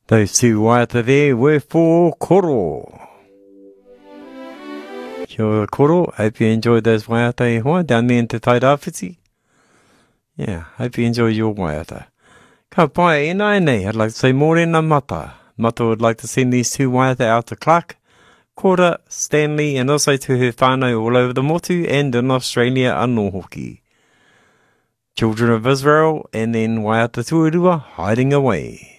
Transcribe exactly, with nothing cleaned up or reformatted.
Those two waiata there were for koro. Kia ora koro. Hope you enjoyed those waiata e hoa down there in Te Tairāwhiti. Yeah, hope you enjoy your waiata. Ka pai e nai nei, I'd like to say morena mata. Mata would like to send these two waiata out to Clark, Cora, Stanley, and also to her whānau all over the motu and in Australia anō hoki. Children of Israel, and then waiata tuarua hiding away.